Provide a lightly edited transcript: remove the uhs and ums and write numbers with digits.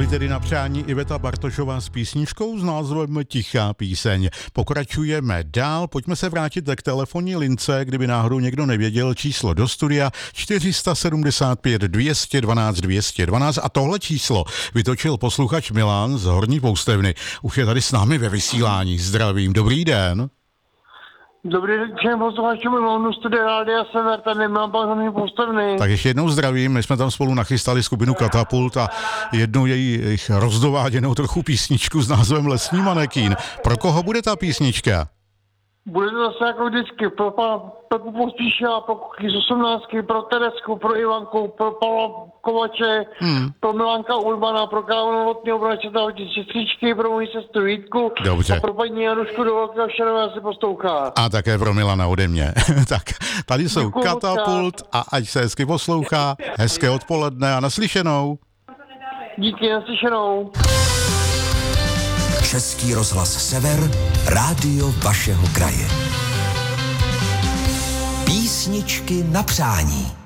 Ahoj, tedy na přání Iveta Bartošová s písničkou s názvem Tichá píseň. Pokračujeme dál, pojďme se vrátit k telefonní lince, kdyby náhodou někdo nevěděl, číslo do studia 475 212 212 a tohle číslo vytočil posluchač Milan z Horní Poustevny. Už je tady s námi ve vysílání. Zdravím, dobrý den. Dobrý den, všem posluchačům Milanu Studia Rádia Sever, tady mám pan Horní Poustevny. Tak ještě jednou zdravím, my jsme tam spolu nachystali skupinu Katapult a jednu jejich rozdováděnou trochu písničku s názvem Lesní manekín. Pro koho bude ta písnička? Bude to zase jako vždycky, pro pana Pepu Pospíšila, pro Kuky z 18, pro Teresku, pro Ivanku, pro Pavla Kovače, pro Milanka Urbana, pro Kávu Novotného, pro Načeta Stříčky, pro moji sestru Vítku. Dobře. A pro paní Janušku do Velkého Šerové asi poslouchá. A také pro Milana ode mě. Tak, tady jsou Děkuju, Katapult a ať se hezky poslouchá. Hezké odpoledne a naslyšenou. Díky, naslyšenou. Český rozhlas Sever, rádio vašeho kraje. Písničky na přání.